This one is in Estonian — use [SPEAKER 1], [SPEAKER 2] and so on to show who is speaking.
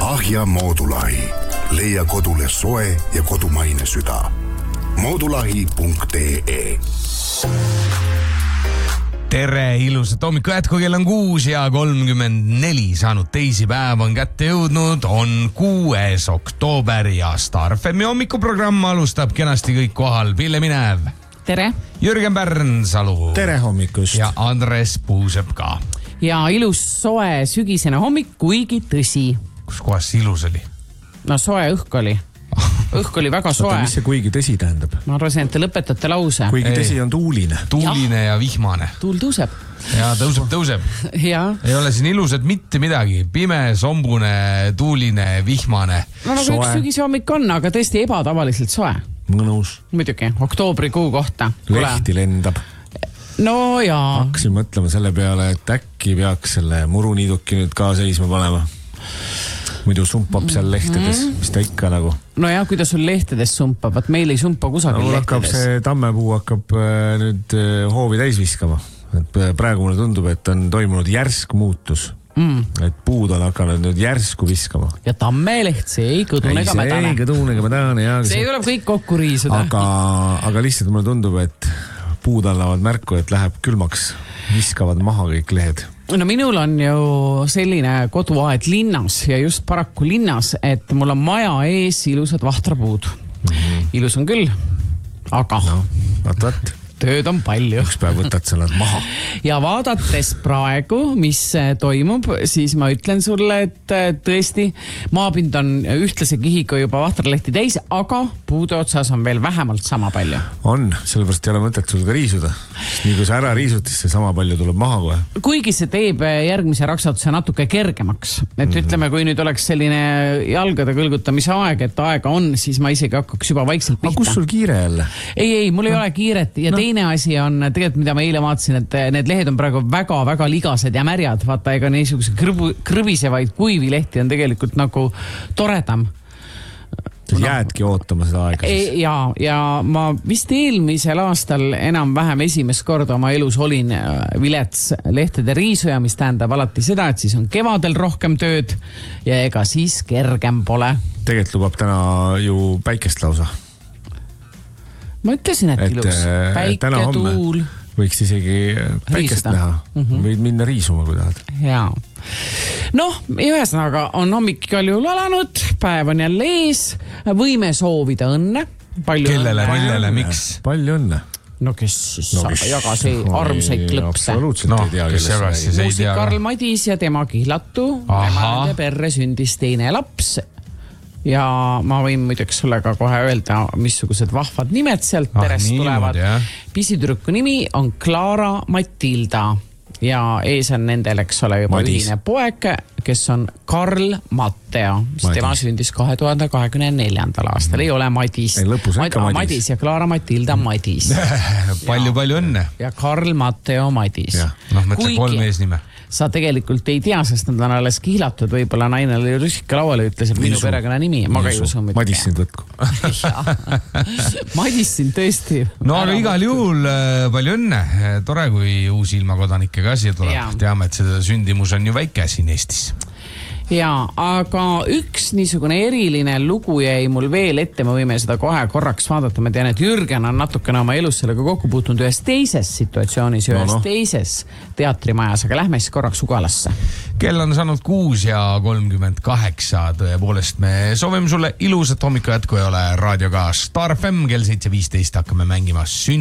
[SPEAKER 1] Ahja Moodulahi. Leia kodule soe ja kodumaine süda. Moodulahi.ee.
[SPEAKER 2] Tere, ilusat hommiku jätku, kell on 6:34 saanud teisipäev on kätte jõudnud, on 6. oktoober ja Star FM hommikuprogramm alustab kenasti kõik kohal. Pille Minev.
[SPEAKER 3] Tere.
[SPEAKER 2] Jürgen Pärnsalu.
[SPEAKER 4] Tere hommikust.
[SPEAKER 2] Ja Andres Puusep ka.
[SPEAKER 3] Ja ilus soe sügisene hommik, kuigi tõsi.
[SPEAKER 2] Kus kohas see ilus oli?
[SPEAKER 3] No soe õhk oli. Õhk oli väga soe.
[SPEAKER 4] Mis see kuigi tõsi tähendab?
[SPEAKER 3] Ma arvasin, et te lõpetate lause.
[SPEAKER 4] Kuigi tõsi on tuuline.
[SPEAKER 2] Tuuline ja vihmane.
[SPEAKER 3] Tuul tõuseb.
[SPEAKER 2] Ja tõuseb.
[SPEAKER 3] Ja.
[SPEAKER 2] Ei ole siin ilusad mitte midagi. Pime, sombune, tuuline, vihmane.
[SPEAKER 3] No nagu üks sügise hommik on, aga tõesti ebatavaliselt soe.
[SPEAKER 4] Mõnus.
[SPEAKER 3] Muidugi, oktoobrikuu kohta.
[SPEAKER 4] Lehti lendab.
[SPEAKER 3] No jaa.
[SPEAKER 4] Hakkasin mõtlema selle peale, et äkki peaks selle muruniiduki nüüd ka seisma panema. Muidu sumpab seal lehtedes, mis ta ikka nagu.
[SPEAKER 3] No ja, kuidas sul lehtedes sumpab? Vaat meil ei sumpa kusagil lehtedes.
[SPEAKER 4] See tammepuu hakkab nüüd hoovi täis viskama. Et praegu mulle tundub, et on toimunud järsk muutus. Et puud on hakanud nüüd järsku viskama.
[SPEAKER 3] Ja tammeleht, see ei kõdune ega mädane. See tuleb kõik kokku riisuda.
[SPEAKER 4] Aga lihtsalt mulle tundub, et puud annavad märku, et läheb külmaks, viskavad maha kõik lehed.
[SPEAKER 3] No minul on ju selline koduaed linnas ja just paraku linnas, et mul on maja ees ilusad vahtrapuud. Ilus on küll, aga
[SPEAKER 4] Vaat.
[SPEAKER 3] tööd on palju.
[SPEAKER 4] Üks päev võtad selle maha.
[SPEAKER 3] Ja vaadates praegu, mis toimub, siis ma ütlen sulle, et tõesti maapind on ühtlase kihiga juba vahtralehti täis, aga puude otsas on veel vähemalt sama palju.
[SPEAKER 4] On, sellepärast ei ole mõtet sul ka riisuda. Nii kui sa ära riisutis, see sama palju tuleb maha kohe.
[SPEAKER 3] Kuigi see teeb järgmise raksatuse natuke kergemaks. Et ütleme, kui nüüd oleks selline jalgade kõlgutamise aeg, et aega on, siis ma isegi hakkaks juba vaikselt pihta.
[SPEAKER 4] Aga kus sul kiire jälle?
[SPEAKER 3] Ei, mul ei ole kiiret ja teine asi on tegelikult, mida ma eile vaatasin, et need lehed on praegu väga-väga ligased ja märjad. Vaata, ega niisuguse krõbisevaid kuivi lehti on tegelikult nagu toredam.
[SPEAKER 4] Jäädki ootama seda aega siis.
[SPEAKER 3] Ja ma vist eelmisel aastal enam-vähem esimest korda oma elus olin vilets lehtede riisuja, mis tähendab alati seda, et siis on kevadel rohkem tööd ja ega siis kergem pole.
[SPEAKER 4] Tegelikult lubab täna ju päikest lausa.
[SPEAKER 3] Ma ütlesin, et ilus. Päike, tuul.
[SPEAKER 4] Võiks isegi päikest näha. Võid minna riisuma, kui tahad.
[SPEAKER 3] Jaa. Noh, ühesõnaga on hommik igal juhul alanud, päev on jälle ees, võime soovida õnne.
[SPEAKER 2] Kellele, miks?
[SPEAKER 4] Palju õnne.
[SPEAKER 3] No kes siis jagas armsaid klõpse.
[SPEAKER 4] Absoluutselt ei tea,
[SPEAKER 2] kes jagas siis ei tea.
[SPEAKER 3] Karl Madis ja tema kihlatu. Emade perre sündis teine laps. Ja ma võin muideks sulle ka kohe öelda, missugused vahvad nimed sealt perest tulevad. Pisitüdruku nimi on Clara Matilda ja ees on nendel, eks ole, juba ühine poeg, kes on Karl Matteo, mis tema sündis 2024. aastal. Ei ole Madis. Madis ja Clara Matilda Madis.
[SPEAKER 2] Palju õnne.
[SPEAKER 3] Ja Karl Matteo Madis.
[SPEAKER 2] Mõtle 3 eesnime.
[SPEAKER 3] Sa tegelikult ei tea, sest nad on alles kihlatud, võib-olla naine oli rusika lauale, ütles, et minu perekonna nimi. Ma ka ei usu.
[SPEAKER 4] Madis sind võtku.
[SPEAKER 3] Madis sind tõesti.
[SPEAKER 2] No aga igal juhul palju õnne. Tore, kui uusi ilmakodanikega asi tuleb. Teame, et seda sündimus on ju väike siin Eestis.
[SPEAKER 3] Jaa, aga üks niisugune eriline lugu jäi mul veel ette, me võime seda kohe korraks vaadata. Ma tean, et Jürgen on natukene oma elus sellega kokku puutunud ühes teises situatsioonis, ühes teises teatrimajas, aga lähme siis korraks Ugalasse.
[SPEAKER 2] Kell on saanud 6:38, tõepoolest me soovime sulle ilusat hommiku jätku ja ole raadioga Star FM, kell 7:15 hakkame mängima